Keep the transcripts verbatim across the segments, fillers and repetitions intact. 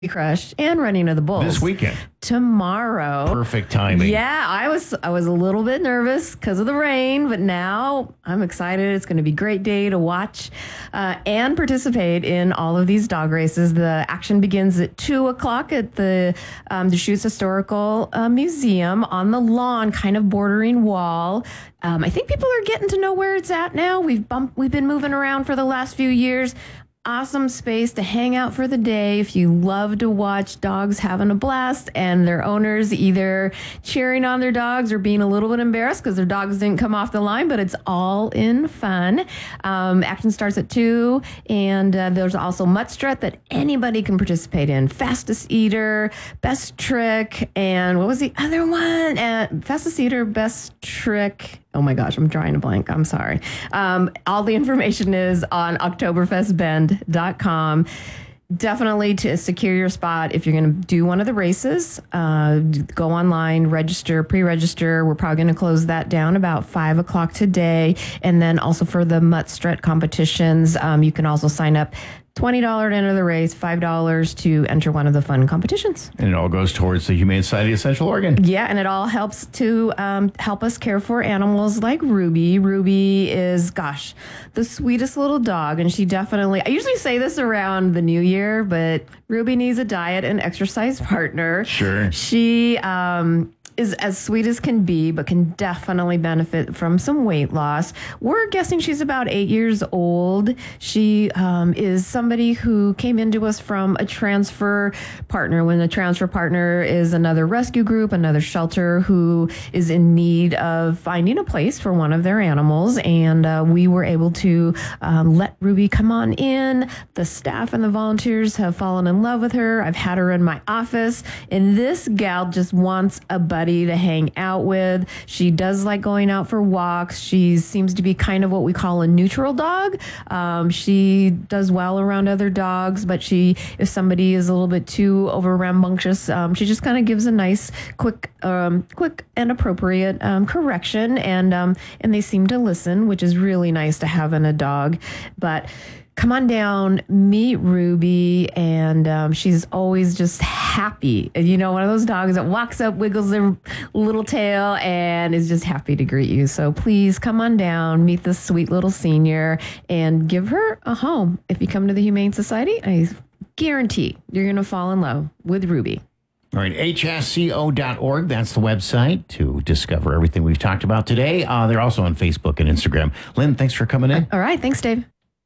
Crush and Running of the Bulls This weekend. Tomorrow. Perfect timing. Yeah, I was I was a little bit nervous because of the rain, but now I'm excited. It's going to be a great day to watch uh, and participate in all of these dog races. The action begins at two o'clock at the um, Deschutes Historical uh, Museum on the lawn, kind of bordering wall. Um, I think people are getting to know where it's at now. We've bumped, we've been moving around for the last few years. Awesome space to hang out for the day if you love to watch dogs having a blast and their owners either cheering on their dogs or being a little bit embarrassed because their dogs didn't come off the line, but it's all in fun. Um, action starts at two, and uh, there's also Mutt Strut that anybody can participate in. Fastest Eater, Best Trick, and what was the other one? Uh, Fastest Eater, Best Trick. Oh my gosh, I'm drawing a blank. I'm sorry. Um, all the information is on Oktoberfest Bend dot com. Definitely to secure your spot if you're going to do one of the races, uh, go online, register, pre-register. We're probably going to close that down about five o'clock today. And then also for the Mutt Strut competitions, um, you can also sign up twenty dollars to enter the race, five dollars to enter one of the fun competitions. And it all goes towards the Humane Society of Central Oregon. Yeah, and it all helps to um, help us care for animals like Ruby. Ruby is, gosh, the sweetest little dog. And she definitely, I usually say this around the new year, but Ruby needs a diet and exercise partner. Sure. She um, is as sweet as can be, but can definitely benefit from some weight loss. We're guessing she's about eight years old. She um, is somebody who came into us from a transfer partner, when a transfer partner is another rescue group, another shelter who is in need of finding a place for one of their animals. And uh, we were able to um, let Ruby come on in. The staff and the volunteers have fallen in love with her. I've had her in my office, and this gal just wants a buddy to hang out with. She does like going out for walks. She seems to be kind of what we call a neutral dog. Um, she does well around other dogs, but she, if somebody is a little bit too over rambunctious, um, she just kind of gives a nice, quick, um, quick and appropriate um, correction, and um, and they seem to listen, which is really nice to have in a dog. But come on down, meet Ruby, and um, she's always just happy. You know, one of those dogs that walks up, wiggles their little tail, and is just happy to greet you. So please come on down, meet this sweet little senior, and give her a home. If you come to the Humane Society, I guarantee you're going to fall in love with Ruby. All right, H S C O dot org. That's the website to discover everything we've talked about today. Uh, they're also on Facebook and Instagram. Lynn, thanks for coming in. All right. Thanks, Dave.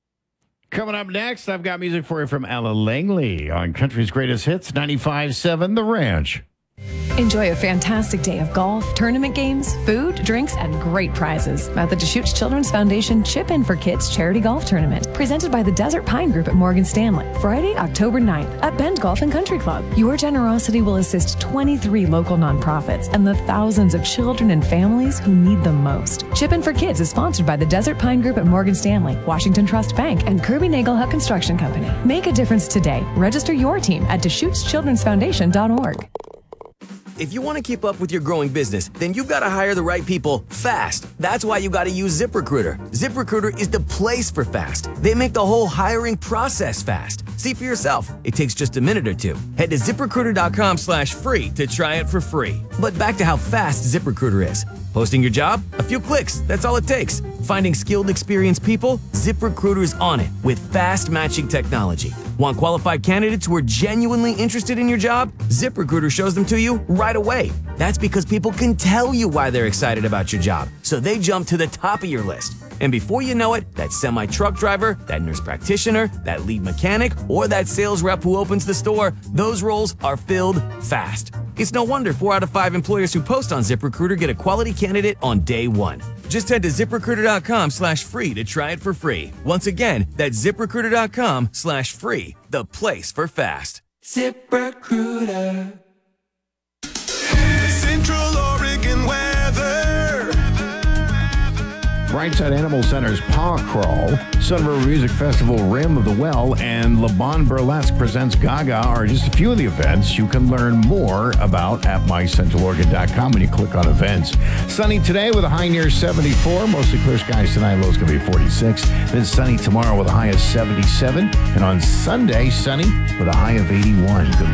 Coming up next, I've got music for you from Ella Langley on Country's Greatest Hits, ninety-five point seven The Ranch. Enjoy a fantastic day of golf, tournament games, food, drinks, and great prizes at the Deschutes Children's Foundation Chip In for Kids Charity Golf Tournament, presented by the Desert Pine Group at Morgan Stanley, Friday, October ninth at Bend Golf and Country Club. Your generosity will assist twenty-three local nonprofits and the thousands of children and families who need them most. Chip In for Kids is sponsored by the Desert Pine Group at Morgan Stanley, Washington Trust Bank, and Kirby Nagelhut Construction Company. Make a difference today. Register your team at Deschutes Children's Foundation dot org. If you want to keep up with your growing business, then you've got to hire the right people fast. That's why you got to use ZipRecruiter. ZipRecruiter is the place for fast. They make the whole hiring process fast. See for yourself. It takes just a minute or two. Head to ZipRecruiter.com slash free to try it for free. But back to how fast ZipRecruiter is. Posting your job? A few clicks. That's all it takes. Finding skilled, experienced people? ZipRecruiter is on it with fast matching technology. Want qualified candidates who are genuinely interested in your job? ZipRecruiter shows them to you right away. That's because people can tell you why they're excited about your job, so they jump to the top of your list. And before you know it, that semi-truck driver, that nurse practitioner, that lead mechanic, or that sales rep who opens the store, those roles are filled fast. It's no wonder four out of five employers who post on ZipRecruiter get a quality candidate on day one. Just head to ZipRecruiter.com slash free to try it for free. Once again, that's ZipRecruiter.com slash free, the place for fast. ZipRecruiter. Central Oregon weather. Brightside Animal Center's Paw Crawl, Sun River Music Festival Rim of the Well, and Le Bon Burlesque presents Gaga are just a few of the events you can learn more about at my central oregon dot com when you click on events. Sunny today with a high near seventy-four. Mostly clear skies tonight. Low's going to be forty-six. Then sunny tomorrow with a high of seventy-seven. And on Sunday, sunny with a high of eighty-one. Good